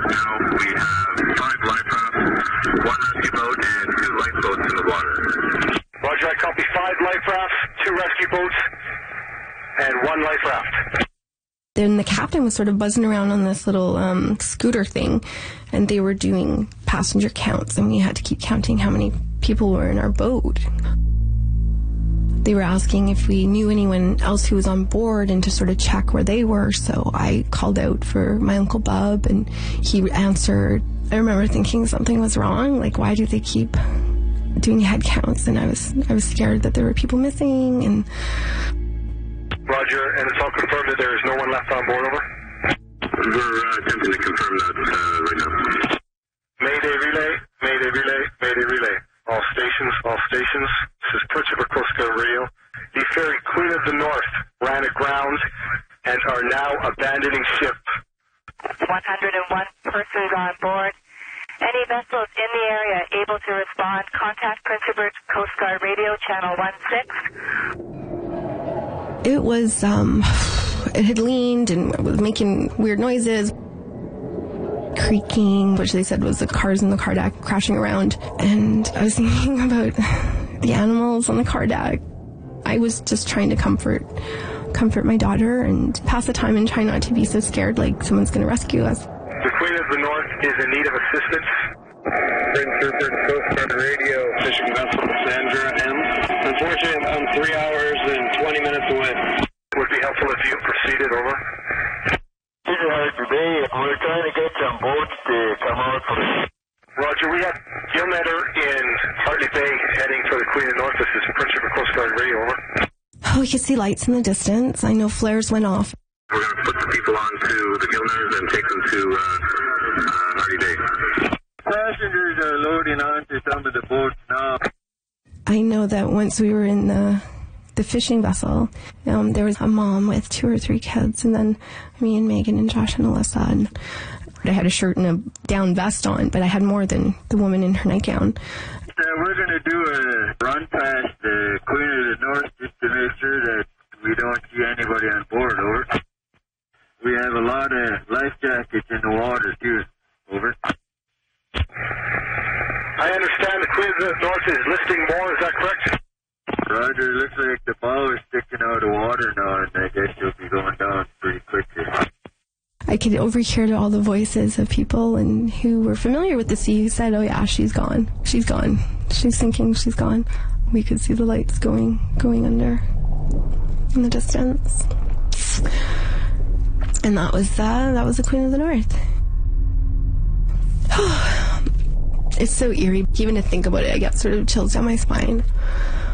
now we have 5 life rafts, 1 rescue boat, and 2 lifeboats in the water. Roger, I copy 5 life rafts, 2 rescue boats, and 1 life raft. Then the captain was sort of buzzing around on this little scooter thing, and they were doing passenger counts, and we had to keep counting how many people were in our boat. They were asking if we knew anyone else who was on board and to sort of check where they were, so I called out for my Uncle Bub, and he answered. I remember thinking something was wrong, like why do they keep doing head counts? And I was scared that there were people missing. And Roger, and it's all confirmed that there is no one left on board, over? We're attempting to confirm that right now. Mayday relay, mayday relay, mayday relay. All stations. This is Prince Edward Coast Guard Radio. The ferry Queen of the North ran aground and are now abandoning ship. 101 persons on board. Any vessels in the area able to respond, contact Prince Edward Coast Guard Radio, channel 16. it was, it had leaned and was making weird noises, creaking, which they said was the cars in the car deck crashing around. And I was thinking about the animals on the car deck. I was just trying to comfort my daughter and pass the time and try not to be so scared like someone's going to rescue us. The Queen of the North is in need of assistance. Prince Rupert Coast Guard Radio, fishing vessel Sandra M. Unfortunately, I'm 3 hours and 20 minutes away. Would be helpful if you proceeded, over. This is hard today. We're trying to get some boats to come out from... Roger, we have Gilnetter in Hartley Bay heading for the Queen of the North. This is Prince Rupert Coast Guard Radio, over. Oh, we could see lights in the distance. I know flares went off. We're going to put the people onto the Gilnetters and take them to Hartley Bay. Passengers are loading onto some of the boats now. I know that once we were in the fishing vessel, there was a mom with 2 or 3 kids, and then me and Megan and Josh and Alyssa, and I had a shirt and a down vest on, but I had more than the woman in her nightgown. We're going to do a run past the Queen of the North just to make sure that we don't see anybody on board, over. We have a lot of life jackets in the water, too, over. I understand the Queen of the North is lifting more, is that correct? Roger, looks like the bow is sticking out of water now, and I guess she'll be going down pretty quickly. I could overhear all the voices of people and who were familiar with the sea who said, oh yeah, she's gone. She's gone. She's sinking. She's gone. We could see the lights going under in the distance. And that was the Queen of the North. It's so eerie. Even to think about it, I get sort of chills down my spine.